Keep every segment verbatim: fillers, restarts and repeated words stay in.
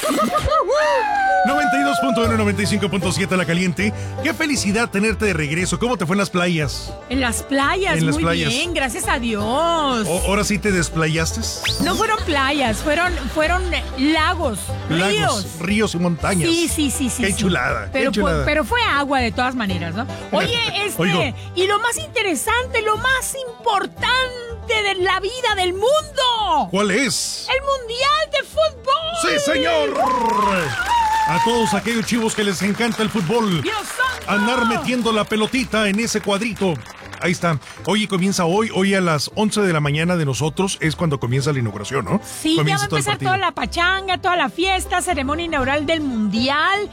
noventa y dos punto uno, noventa y cinco punto siete La Caliente. Qué felicidad tenerte de regreso. ¿Cómo te fue en las playas? En las playas, en las muy playas. bien, gracias a Dios. O, ¿Ahora sí te desplayaste? No fueron playas, fueron, fueron lagos, Lagos, ríos. ríos y montañas. Sí, sí, sí, sí. Qué sí. chulada, pero, qué chulada. Fue, pero fue agua de todas maneras, ¿no? Oye, este, Oigo. y lo más interesante, lo más importante de la vida del mundo. ¿Cuál es? El Mundial de Fútbol. ¡Sí, señor! A todos aquellos chivos que les encanta el fútbol. ¡Dios santo! Andar metiendo la pelotita en ese cuadrito. Ahí está. Oye, comienza hoy, hoy a las once de la mañana de nosotros es cuando comienza la inauguración, ¿no? Sí, comienza ya va a empezar toda la pachanga, toda la fiesta, ceremonia inaugural del Mundial,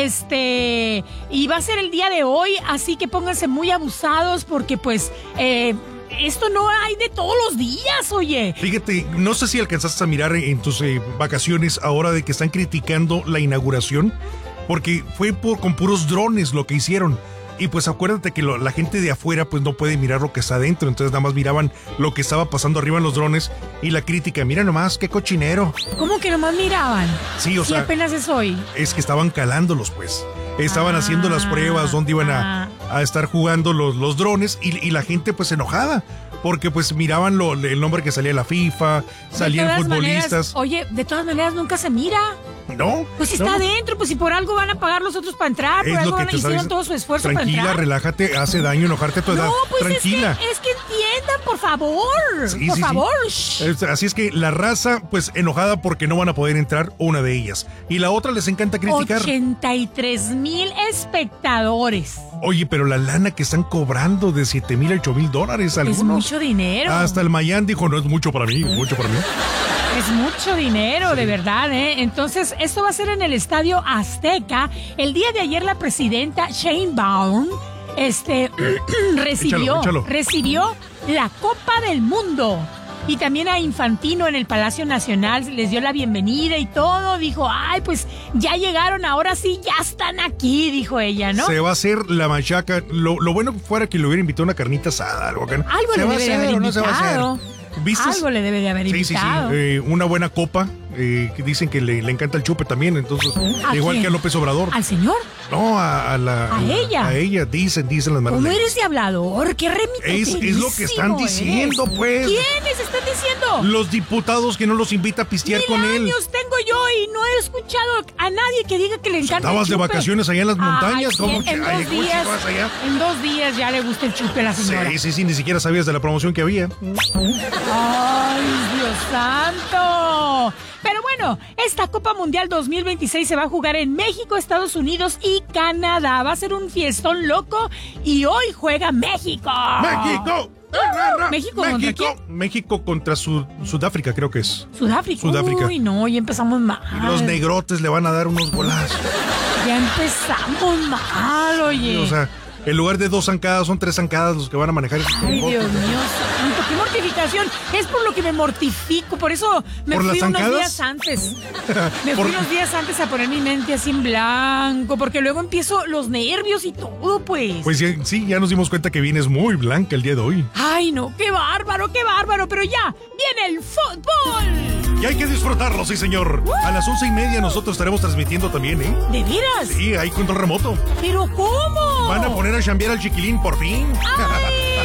este, y va a ser el día de hoy, así que pónganse muy abusados porque pues, eh, esto no hay de todos los días, oye. Fíjate, no sé si alcanzaste a mirar en tus eh, vacaciones ahora de que están criticando la inauguración, porque fue por, con puros drones lo que hicieron. Y pues acuérdate que lo, la gente de afuera pues no puede mirar lo que está adentro, entonces nada más miraban lo que estaba pasando arriba en los drones y la crítica, mira nomás, qué cochinero. ¿Cómo que nomás miraban? Sí, o sí, sea, apenas es hoy. Es que estaban calándolos pues, estaban Ah, haciendo las pruebas donde iban a, a estar jugando los, los drones y, y la gente pues enojada, porque pues miraban lo, el nombre que salía en la FIFA, salían de todas futbolistas. Maneras, oye, de todas maneras nunca se mira. No. Pues está no. adentro, pues si por algo van a pagar los otros para entrar, por Es algo lo que van, te hicieron sabes. todo su esfuerzo Tranquila, para entrar. relájate, hace daño enojarte a tu edad. No, pues Tranquila. Es que, es que entiendan, por favor. Sí, por sí, favor. sí. Es- Así es que la raza, pues enojada porque no van a poder entrar, una de ellas. Y la otra les encanta criticar. ochenta y tres mil espectadores. Oye, pero la lana que están cobrando de siete mil a ocho mil dólares algunos. Es mucho dinero. Hasta el Mayan dijo, no es mucho para mí, mucho para mí. Es mucho dinero, de verdad, ¿eh? Entonces, esto va a ser en el Estadio Azteca. El día de ayer la presidenta Sheinbaum este, recibió, Échalo, échalo. recibió la Copa del Mundo. Y también a Infantino en el Palacio Nacional les dio la bienvenida y todo. Dijo, ay, pues ya llegaron, ahora sí, ya están aquí, dijo ella, ¿no? Se va a hacer la machaca. Lo, lo bueno fuera que le hubiera invitado una carnita asada, algo acá. Algo ¿Se le va a debe de hacer haber o no se va a hacer? invitado. ¿Viste? Algo le debe de haber Sí, sí, sí. invitado. Eh, una buena copa. Eh, que dicen que le, le encanta el chupe también, entonces, ¿A igual quién? que a López Obrador. ¿Al señor? No, a, a la. ¿A ella? A ella, dicen, dicen las malas ¿Cómo lenguas. eres de hablador? ¡Qué Es, es lo que están remitoterísimo diciendo, eres! pues. ¿Quiénes están diciendo? Los diputados que no los invita a pistear Mil con él. años tengo yo y no he escuchado a nadie que diga que le encanta Estabas el de chupe. vacaciones allá en las montañas, Ay, ¿cómo sí, en que- ay, dos ¿cómo días, chingabas allá? en dos días ya le gusta el chupe a la señora. Sí, sí, sí, ni siquiera sabías de la promoción que había. ¡Ay, Dios santo! Pero bueno, esta Copa Mundial dos mil veintiséis se va a jugar en México, Estados Unidos y Canadá. Va a ser un fiestón loco y hoy juega México. ¡México! ¿México contra México, quién? México contra Sud- Sudáfrica, creo que es. Sudáfrica. Sudáfrica. Uy, no, ya empezamos mal. Los negrotes le van a dar unos golazos. Ya empezamos mal, oye. O sea, en lugar de dos zancadas, son tres zancadas los que van a manejar. esos Ay, helicópteros. Dios mío santo, qué mortificación. Es por lo que me mortifico, por eso me ¿Por fui las unos zancadas? días antes. Me Por- fui unos días antes a poner mi mente así en blanco, porque luego empiezo los nervios y todo, pues. Pues ya- sí, ya nos dimos cuenta que vienes muy blanca el día de hoy. Ay, no, qué bárbaro, qué bárbaro, pero ya, viene el fútbol. Y hay que disfrutarlo, sí, señor. A las once y media nosotros estaremos transmitiendo también, ¿eh? ¿De veras? Sí, ahí control remoto. ¿Pero cómo? Van a poner a chambear al chiquilín por fin. ¡Ay!